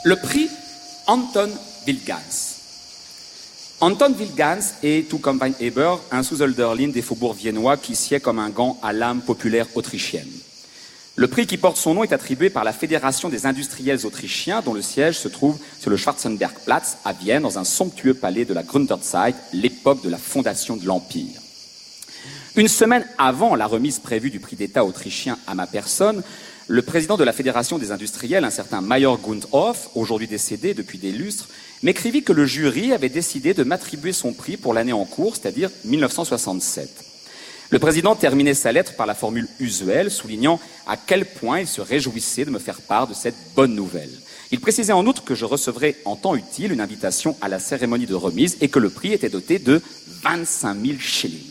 Le prix Anton Wilgans. Anton Wilgans est, tout comme Weinheber, un sous-Hölderlin des faubourgs viennois qui sied comme un gant à l'âme populaire autrichienne. Le prix qui porte son nom est attribué par la Fédération des industriels autrichiens, dont le siège se trouve sur le Schwarzenbergplatz à Vienne, dans un somptueux palais de la Gründerzeit, l'époque de la fondation de l'Empire. Une semaine avant la remise prévue du prix d'État autrichien à ma personne, le président de la Fédération des industriels, un certain Major Gundhoff, aujourd'hui décédé depuis des lustres, m'écrivit que le jury avait décidé de m'attribuer son prix pour l'année en cours, c'est-à-dire 1967. Le président terminait sa lettre par la formule usuelle, soulignant à quel point il se réjouissait de me faire part de cette bonne nouvelle. Il précisait en outre que je recevrais en temps utile une invitation à la cérémonie de remise et que le prix était doté de 25 000 shillings.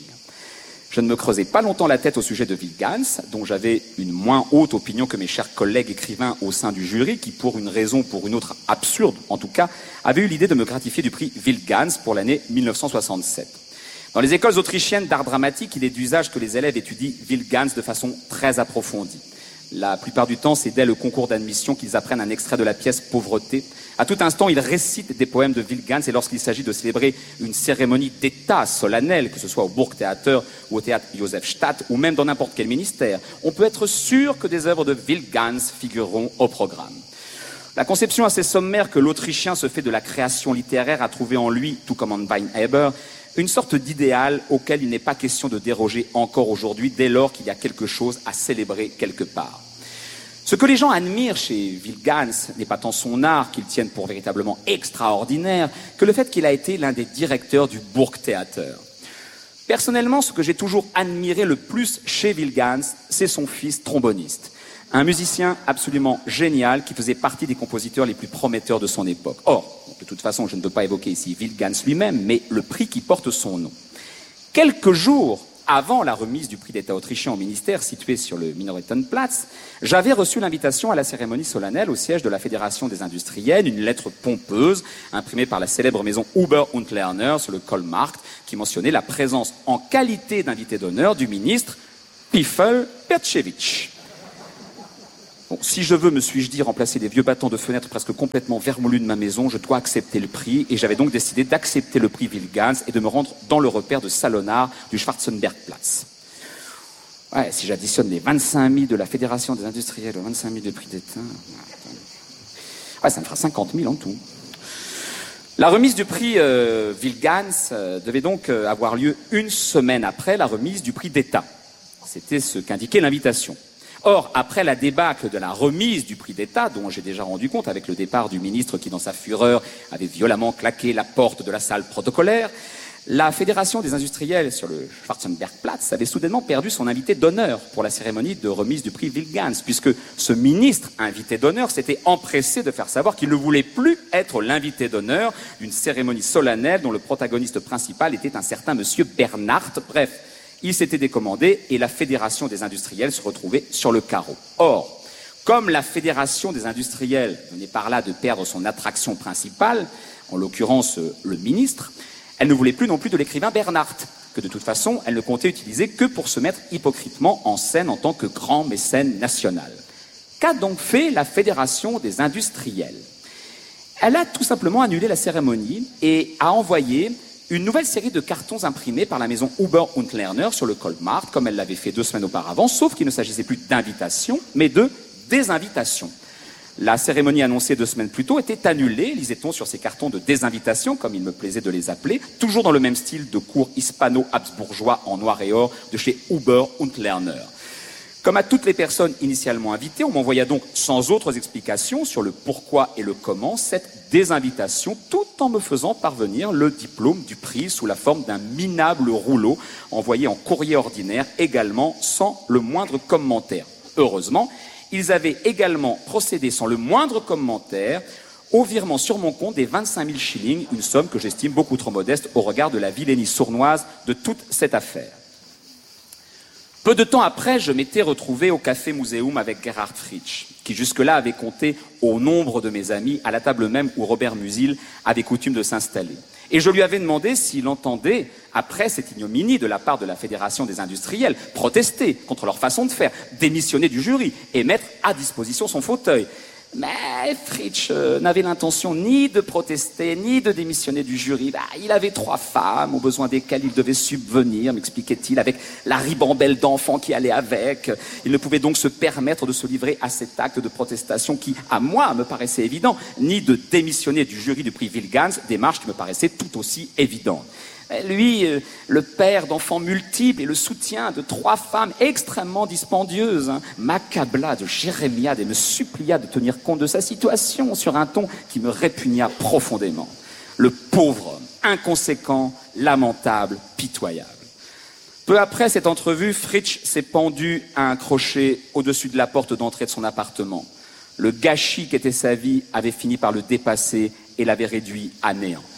Je ne me creusais pas longtemps la tête au sujet de Wilgans, dont j'avais une moins haute opinion que mes chers collègues écrivains au sein du jury, qui, pour une raison ou pour une autre absurde en tout cas, avaient eu l'idée de me gratifier du prix Wilgans pour l'année 1967. Dans les écoles autrichiennes d'art dramatique, il est d'usage que les élèves étudient Wilgans de façon très approfondie. La plupart du temps, c'est dès le concours d'admission qu'ils apprennent un extrait de la pièce Pauvreté. À tout instant, ils récitent des poèmes de Wilgans et lorsqu'il s'agit de célébrer une cérémonie d'État solennelle, que ce soit au Burgtheater ou au théâtre Josefstadt ou même dans n'importe quel ministère, on peut être sûr que des œuvres de Wilgans figureront au programme. La conception assez sommaire que l'Autrichien se fait de la création littéraire a trouvé en lui, tout comme en Weinheber, une sorte d'idéal auquel il n'est pas question de déroger encore aujourd'hui dès lors qu'il y a quelque chose à célébrer quelque part. Ce que les gens admirent chez Wilgans n'est pas tant son art qu'ils tiennent pour véritablement extraordinaire que le fait qu'il a été l'un des directeurs du Burgtheater. Personnellement, ce que j'ai toujours admiré le plus chez Wilgans, c'est son fils tromboniste. Un musicien absolument génial qui faisait partie des compositeurs les plus prometteurs de son époque. Or, de toute façon, je ne peux pas évoquer ici Wilgans lui-même, mais le prix qui porte son nom. Quelques jours avant la remise du prix d'État autrichien au ministère situé sur le Minoritenplatz, j'avais reçu l'invitation à la cérémonie solennelle au siège de la Fédération des industriels, une lettre pompeuse imprimée par la célèbre maison Huber und Lerner sur le Kohlmarkt qui mentionnait la présence en qualité d'invité d'honneur du ministre Piffel Pertschewitsch. Bon, si je veux, me suis-je dit, remplacer les vieux battants de fenêtre presque complètement vermoulus de ma maison, je dois accepter le prix, et j'avais donc décidé d'accepter le prix Wilgans et de me rendre dans le repère de Salonard du Schwarzenbergplatz. Ouais, si j'additionne les 25 000 de la Fédération des industriels aux 25 000 de prix d'État, ouais, ça me fera 50 000 en tout. La remise du prix Wilgans devait donc avoir lieu une semaine après la remise du prix d'État. C'était ce qu'indiquait l'invitation. Or, après la débâcle de la remise du prix d'État, dont j'ai déjà rendu compte avec le départ du ministre qui, dans sa fureur, avait violemment claqué la porte de la salle protocolaire, la Fédération des industriels sur le Schwarzenbergplatz avait soudainement perdu son invité d'honneur pour la cérémonie de remise du prix Wilgans, puisque ce ministre invité d'honneur s'était empressé de faire savoir qu'il ne voulait plus être l'invité d'honneur d'une cérémonie solennelle dont le protagoniste principal était un certain monsieur Bernhardt. Bref, il s'était décommandé et la Fédération des industriels se retrouvait sur le carreau. Or, comme la Fédération des industriels venait par là de perdre son attraction principale, en l'occurrence le ministre, elle ne voulait plus non plus de l'écrivain Bernhardt, que de toute façon elle ne comptait utiliser que pour se mettre hypocritement en scène en tant que grand mécène national. Qu'a donc fait la Fédération des industriels? Elle a tout simplement annulé la cérémonie et a envoyé une nouvelle série de cartons imprimés par la maison Huber und Lerner sur le Kohlmarkt, comme elle l'avait fait 2 semaines auparavant, sauf qu'il ne s'agissait plus d'invitation, mais de désinvitation. La cérémonie annoncée 2 semaines plus tôt était annulée, lisait-on sur ces cartons de désinvitation, comme il me plaisait de les appeler, toujours dans le même style de cours hispano-habsbourgeois en noir et or de chez Huber und Lerner. Comme à toutes les personnes initialement invitées, on m'envoya donc sans autres explications sur le pourquoi et le comment cette désinvitation, tout en me faisant parvenir le diplôme du prix sous la forme d'un minable rouleau envoyé en courrier ordinaire, également sans le moindre commentaire. Heureusement, ils avaient également procédé sans le moindre commentaire au virement sur mon compte des 25 000 shillings, une somme que j'estime beaucoup trop modeste au regard de la vilainie sournoise de toute cette affaire. Peu de temps après, je m'étais retrouvé au Café Museum avec Gerhard Fritsch, qui jusque-là avait compté au nombre de mes amis à la table même où Robert Musil avait coutume de s'installer. Et je lui avais demandé s'il entendait, après cette ignominie de la part de la Fédération des industriels, protester contre leur façon de faire, démissionner du jury et mettre à disposition son fauteuil. Mais Fritsch n'avait l'intention ni de protester, ni de démissionner du jury. Il avait 3 femmes aux besoins desquelles il devait subvenir, m'expliquait-il, avec la ribambelle d'enfants qui allait avec. Il ne pouvait donc se permettre de se livrer à cet acte de protestation qui, à moi, me paraissait évident, ni de démissionner du jury du prix Wilgans, démarche qui me paraissait tout aussi évidente. Lui, le père d'enfants multiples et le soutien de 3 femmes extrêmement dispendieuses, m'accabla de jérémiades et me supplia de tenir compte de sa situation sur un ton qui me répugna profondément. Le pauvre homme, inconséquent, lamentable, pitoyable. Peu après cette entrevue, Fritsch s'est pendu à un crochet au-dessus de la porte d'entrée de son appartement. Le gâchis qu'était sa vie avait fini par le dépasser et l'avait réduit à néant.